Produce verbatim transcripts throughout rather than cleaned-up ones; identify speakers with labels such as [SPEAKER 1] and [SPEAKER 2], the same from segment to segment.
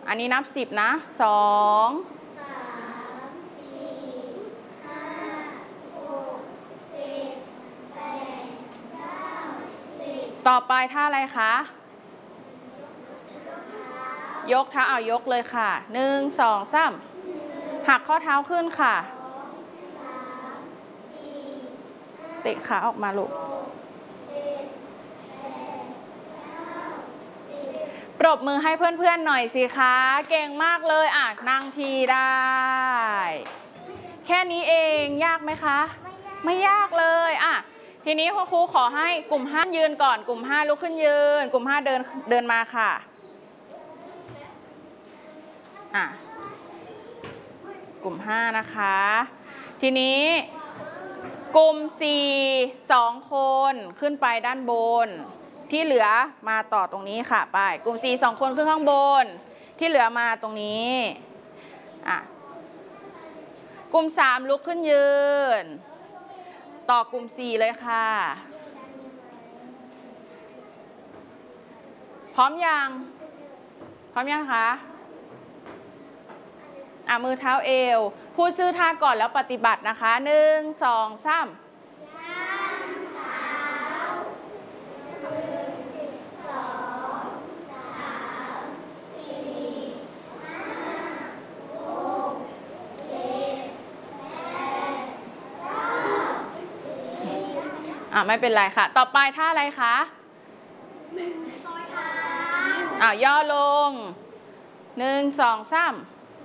[SPEAKER 1] อันนี้นับสิบนะสองต่อไปท่าอะไรคะยกเท้าเอายกเลยค่ะหนึ่งสองสามหักข้อเท้าขึ้นค่ะเตะขาออกมาลูกปรบมือให้เพื่อนๆหน่อยสิคะเก่งมากเลยอ่ะนั่งทีได้แค่นี้เองยากไหมคะไม่ยากเลยอ่ะทีนี้คุณครูขอให้กลุ่มห้ายืนก่อนกลุ่มห้าลุกขึ้นยืนกลุ่มห้าเดินเดินมาค่ะอ่ะกลุ่มห้านะคะทีนี้กลุ่มสี่สองคนขึ้นไปด้านบนที่เหลือมาต่อตรงนี้ค่ะไปกลุ่มสี่สองคนขึ้นข้างบนที่เหลือมาตรงนี้อ่ะกลุ่มสามลุกขึ้นยืนต่อกลุ่มสี่เลยค่ะพร้อมยังพร้อมยังคะอ่ะมือเท้าเอวพูดชื่อท่าก่อนแล้วปฏิบัตินะคะหนึ่งสองสามอ่ะไม่เป็นไรค่ะต่อไปท่าอะไรคะอ่ะย่อลงหนึ่งสองสาม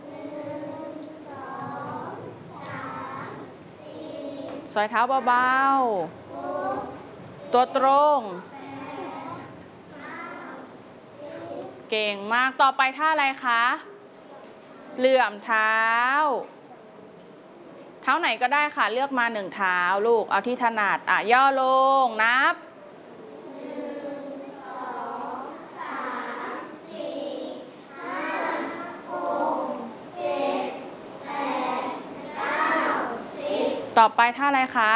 [SPEAKER 1] ซอยเท้าเบาๆตัวตรงเก่งมากต่อไปท่าอะไรคะเหลื่อมเท้าเท้าไหนก็ได้ค่ะเลือกมาหนึ่งเท้าลูกเอาที่ถนัดอ่ะย่อลงนับต่อไปท่าอะไรคะ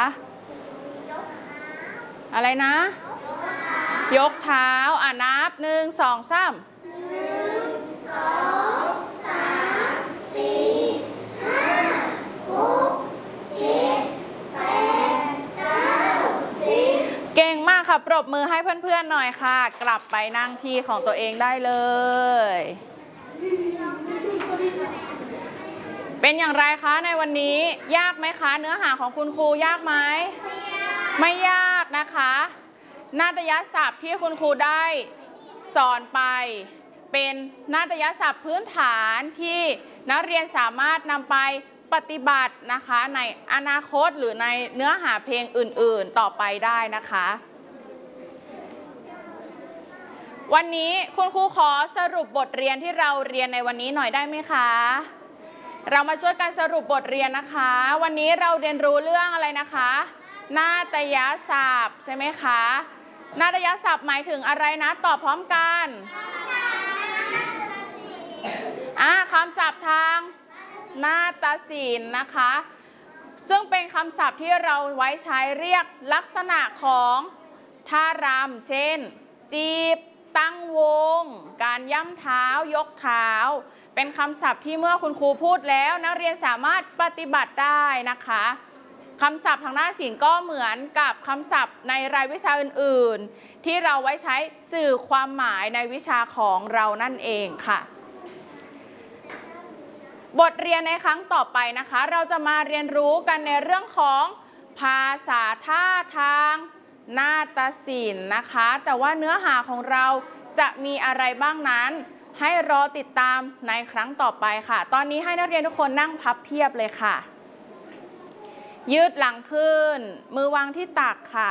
[SPEAKER 1] อะไรนะยกเท้าอ่ะนับหนึ่งสองสามหนึ่งสองสามสี่ห้าหกเจ็ดแปดเก้าสิบเก่งมากค่ะปรบมือให้เพื่อนๆหน่อยค่ะกลับไปนั่งที่ของตัวเองได้เลยเป็นอย่างไรคะในวันนี้ยากไหมคะเนื้อหาของคุณครูยากไหมไม่ยากนะคะนาฏยศัพท์ที่คุณครูได้สอนไปเป็นนาฏยศัพท์พื้นฐานที่นักเรียนสามารถนำไปปฏิบัตินะคะในอนาคตหรือในเนื้อหาเพลงอื่นๆต่อไปได้นะคะวันนี้คุณครูขอสรุปบทเรียนที่เราเรียนในวันนี้หน่อยได้ไหมคะเรามาช่วยกันสรุปบทเรียนนะคะวันนี้เราเรียนรู้เรื่องอะไรนะคะนาฏยศัพท์ใช่ไหมคะนาฏยศัพท์หมายถึงอะไรนะตอบพร้อมกันอ่าคำศัพท์ทางนาฏศิลป์นะคะซึ่งเป็นคำศัพท์ที่เราไว้ใช้เรียกลักษณะของท่ารำเช่นจีบตั้งวงการย่ำเท้ายกเท้าเป็นคำศัพท์ที่เมื่อคุณครูพูดแล้วนักเรียนสามารถปฏิบัติได้นะคะคำศัพท์ทางนาฏศิลป์ก็เหมือนกับคำศัพท์ในรายวิชาอื่นๆที่เราไว้ใช้สื่อความหมายในวิชาของเรานั่นเองค่ะบทเรียนในครั้งต่อไปนะคะเราจะมาเรียนรู้กันในเรื่องของภาษาท่าทางนาฏศิลป์นะคะแต่ว่าเนื้อหาของเราจะมีอะไรบ้างนั้นให้รอติดตามในครั้งต่อไปค่ะตอนนี้ให้นักเรียนทุกคนนั่งพับเพียบเลยค่ะยืดหลังขึ้นมือวางที่ตักค่ะ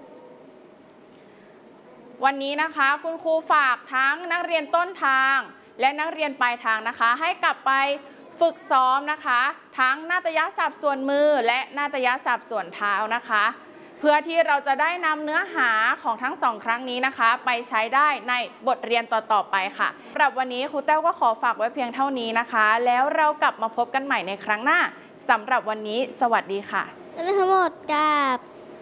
[SPEAKER 1] วันนี้นะคะคุณครูฝากทั้งนักเรียนต้นทางและนักเรียนปลายทางนะคะให้กลับไปฝึกซ้อมนะคะทั้งนาฏยศัพท์ส่วนมือและนาฏยศัพท์ส่วนเท้านะคะเพื่อที่เราจะได้นำเนื้อหาของทั้งสองครั้งนี้นะคะไปใช้ได้ในบทเรียนต่อๆไปค่ะสำหรับวันนี้ครูแต้วก็ขอฝากไว้เพียงเท่านี้นะคะแล้วเรากลับมาพบกันใหม่ในครั้งหน้าสำหรับวันนี้สวัสดีค่ะ
[SPEAKER 2] ทั้งหมดกับ